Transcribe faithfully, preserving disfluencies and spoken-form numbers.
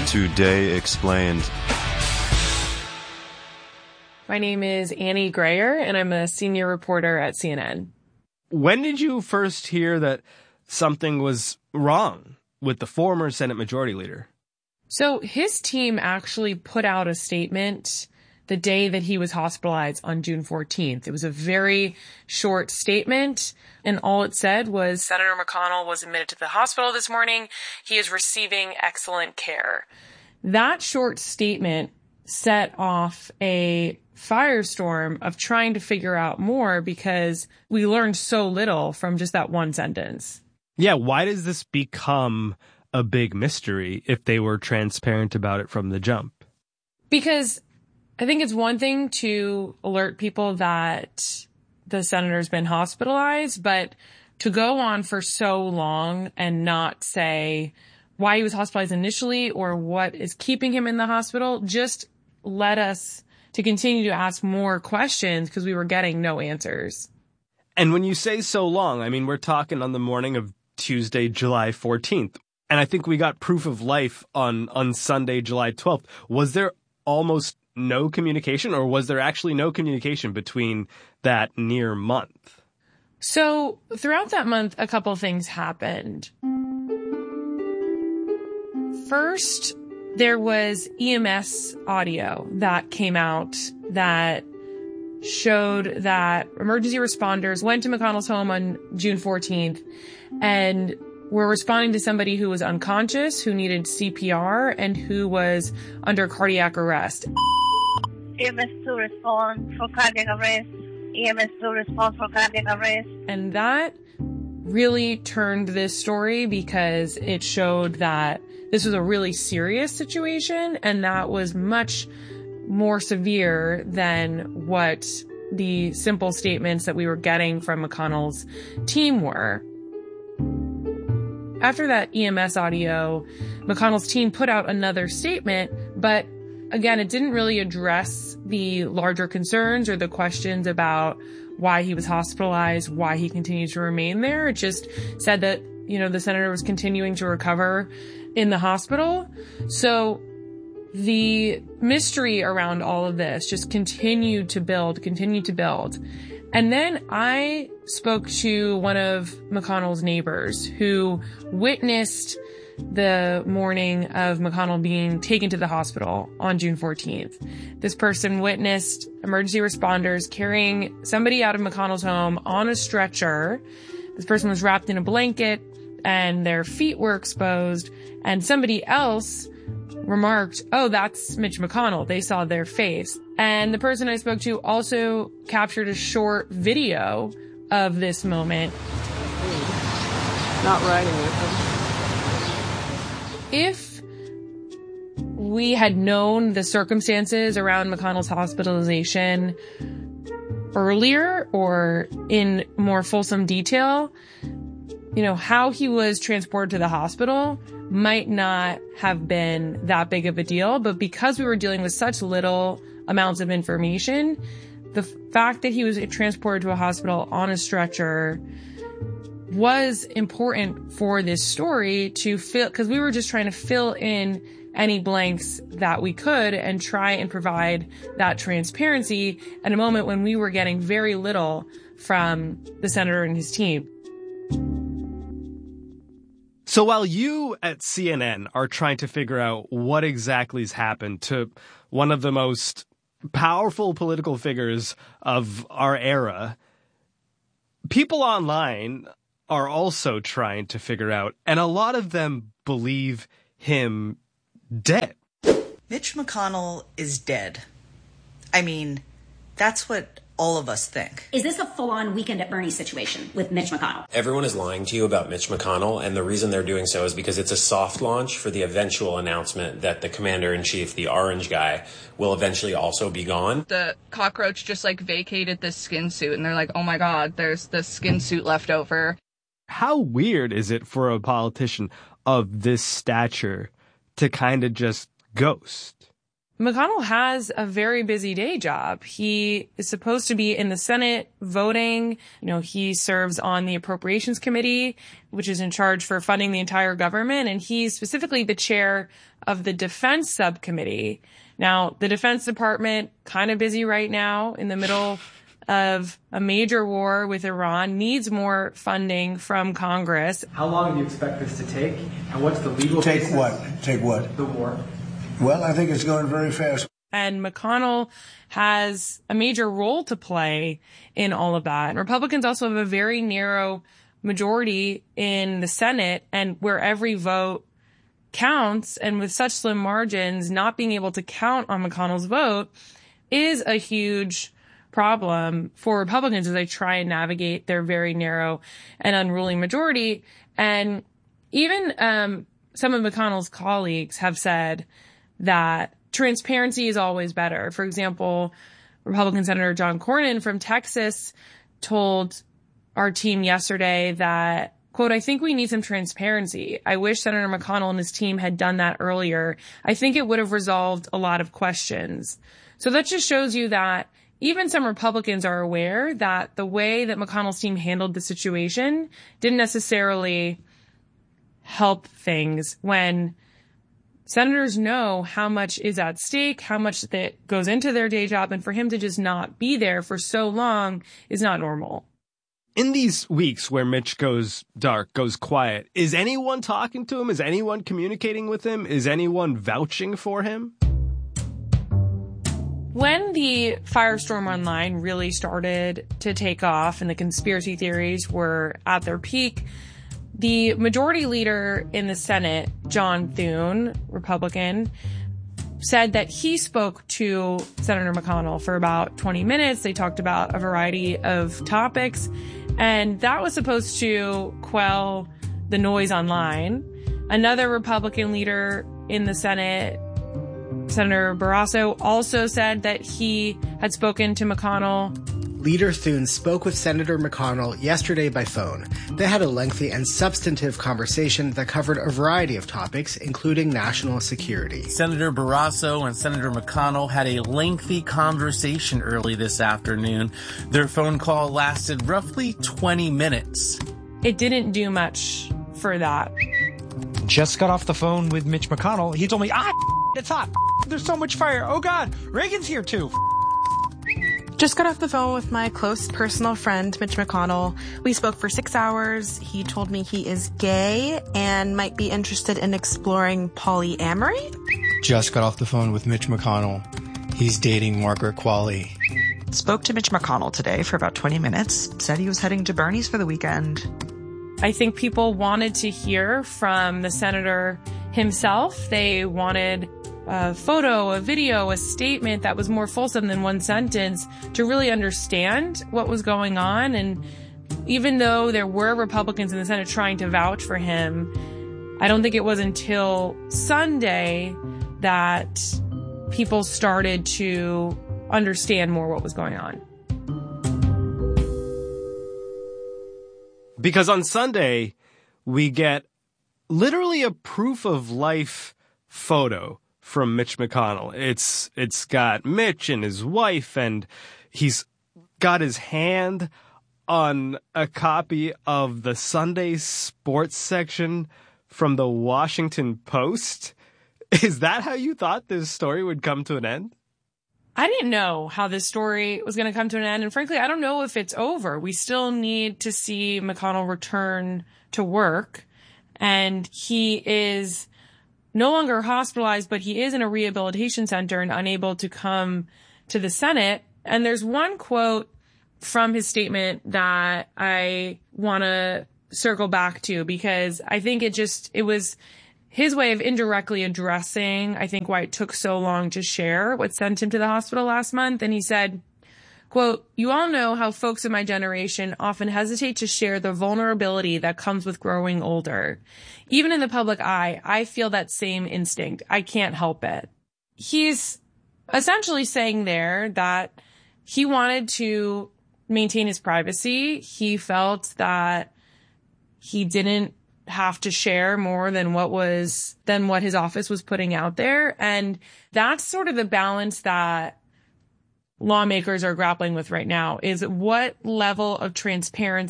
Today Explained. My name is Annie Grayer, and I'm a senior reporter at C N N. When did you first hear that something was wrong with the former Senate Majority Leader? So his team actually put out a statement the day that he was hospitalized on June fourteenth. It was a very short statement, and all it said was, Senator McConnell was admitted to the hospital this morning. He is receiving excellent care. That short statement set off a firestorm of trying to figure out more because we learned so little from just that one sentence. Yeah, why does this become a big mystery if they were transparent about it from the jump? Because I think it's one thing to alert people that the senator's been hospitalized, but to go on for so long and not say why he was hospitalized initially or what is keeping him in the hospital just led us to continue to ask more questions because we were getting no answers. And when you say so long, I mean, we're talking on the morning of Tuesday, July fourteenth. And I think we got proof of life on, on Sunday, July twelfth. Was there almost no communication, or was there actually no communication between that near month? So throughout that month, a couple things happened. First, there was E M S audio that came out that showed that emergency responders went to McConnell's home on June fourteenth and were responding to somebody who was unconscious, who needed C P R, and who was under cardiac arrest. E M S to respond for cardiac arrest. E M S to respond for cardiac arrest. And that really turned this story because it showed that this was a really serious situation, and that was much more severe than what the simple statements that we were getting from McConnell's team were. After that E M S audio, McConnell's team put out another statement, but again, it didn't really address the larger concerns or the questions about why he was hospitalized, why he continued to remain there. It just said that, you know, the senator was continuing to recover in the hospital. So the mystery around all of this just continued to build, continued to build. And then I spoke to one of McConnell's neighbors who witnessed the morning of McConnell being taken to the hospital on June fourteenth. This person witnessed emergency responders carrying somebody out of McConnell's home on a stretcher. This person was wrapped in a blanket and their feet were exposed, and somebody else remarked, "Oh, that's Mitch McConnell." They saw their face. And the person I spoke to also captured a short video of this moment. Not riding with him. If we had known the circumstances around McConnell's hospitalization earlier or in more fulsome detail, you know, how he was transported to the hospital might not have been that big of a deal. But because we were dealing with such little amounts of information, the fact that he was transported to a hospital on a stretcher was important for this story to fill, because we were just trying to fill in any blanks that we could and try and provide that transparency at a moment when we were getting very little from the senator and his team. So while you at C N N are trying to figure out what exactly has happened to one of the most powerful political figures of our era, people online are also trying to figure out, and a lot of them believe him dead. Mitch McConnell is dead. I mean, that's what all of us think. Is this a full-on Weekend at Bernie's situation with Mitch McConnell? Everyone is lying to you about Mitch McConnell, and the reason they're doing so is because it's a soft launch for the eventual announcement that the commander-in-chief, the orange guy, will eventually also be gone. The cockroach just, like, vacated this skin suit, and they're like, oh my god, there's the skin suit left over. How weird is it for a politician of this stature to kind of just ghost? McConnell has a very busy day job. He is supposed to be in the Senate voting. You know, he serves on the Appropriations Committee, which is in charge for funding the entire government. And he's specifically the chair of the Defense Subcommittee. Now, the Defense Department, kind of busy right now in the middle of a major war with Iran, needs more funding from Congress. How long do you expect this to take? And what's the legal Take basis? what? Take what? The war. Well, I think it's going very fast. And McConnell has a major role to play in all of that. And Republicans also have a very narrow majority in the Senate, and where every vote counts, and with such slim margins, not being able to count on McConnell's vote is a huge problem for Republicans as they try and navigate their very narrow and unruly majority. And even um, some of McConnell's colleagues have said that transparency is always better. For example, Republican Senator John Cornyn from Texas told our team yesterday that, quote, I think we need some transparency. I wish Senator McConnell and his team had done that earlier. I think it would have resolved a lot of questions. So that just shows you that even some Republicans are aware that the way that McConnell's team handled the situation didn't necessarily help things when senators know how much is at stake, how much that goes into their day job, and for him to just not be there for so long is not normal. In these weeks where Mitch goes dark, goes quiet, is anyone talking to him? Is anyone communicating with him? Is anyone vouching for him? When the firestorm online really started to take off and the conspiracy theories were at their peak, the majority leader in the Senate, John Thune, Republican, said that he spoke to Senator McConnell for about twenty minutes. They talked about a variety of topics, and that was supposed to quell the noise online. Another Republican leader in the Senate, Senator Barrasso, also said that he had spoken to McConnell. Leader Thune spoke with Senator McConnell yesterday by phone. They had a lengthy and substantive conversation that covered a variety of topics, including national security. Senator Barrasso and Senator McConnell had a lengthy conversation early this afternoon. Their phone call lasted roughly twenty minutes. It didn't do much for that. Just got off the phone with Mitch McConnell. He told me, ah, it's hot. There's so much fire. Oh, God, Reagan's here, too. Just got off the phone with my close personal friend, Mitch McConnell. We spoke for six hours. He told me he is gay and might be interested in exploring polyamory. Just got off the phone with Mitch McConnell. He's dating Margaret Qualley. Spoke to Mitch McConnell today for about twenty minutes. Said he was heading to Bernie's for the weekend. I think people wanted to hear from the senator himself. They wanted a photo, a video, a statement that was more fulsome than one sentence to really understand what was going on. And even though there were Republicans in the Senate trying to vouch for him, I don't think it was until Sunday that people started to understand more what was going on. Because on Sunday, we get literally a proof of life photo from Mitch McConnell. It's it's got Mitch and his wife, and he's got his hand on a copy of the Sunday sports section from the Washington Post. Is that how you thought this story would come to an end? I didn't know how this story was going to come to an end. And frankly, I don't know if it's over. We still need to see McConnell return to work. And he is no longer hospitalized, but he is in a rehabilitation center and unable to come to the Senate. And there's one quote from his statement that I want to circle back to, because I think it just, it was his way of indirectly addressing, I think, why it took so long to share what sent him to the hospital last month. And he said, quote, "You all know how folks in my generation often hesitate to share the vulnerability that comes with growing older. Even in the public eye, I feel that same instinct. I can't help it." He's essentially saying there that he wanted to maintain his privacy. He felt that he didn't have to share more than what was, than what his office was putting out there. And that's sort of the balance that lawmakers are grappling with right now, is what level of transparency